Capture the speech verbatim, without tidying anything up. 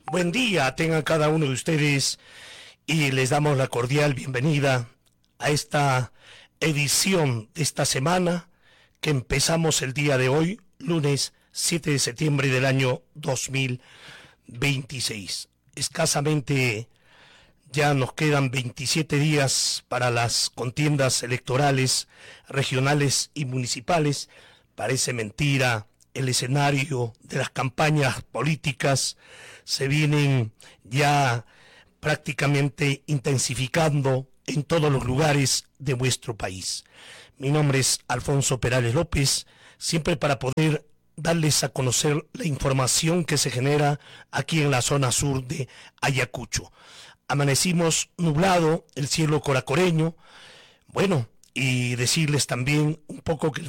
Buen día tengan cada uno de ustedes y les damos la cordial bienvenida a esta edición de esta semana que empezamos el día de hoy, lunes siete de septiembre del año dos mil veintiséis. Escasamente ya nos quedan veintisiete días para las contiendas electorales regionales y municipales. Parece mentira, el escenario de las campañas políticas se vienen ya prácticamente intensificando en todos los lugares de nuestro país. Mi nombre es Alfonso Perales López, siempre para poder darles a conocer la información que se genera aquí en la zona sur de Ayacucho. Amanecimos nublado, el cielo coracoreño, bueno, y decirles también un poco que el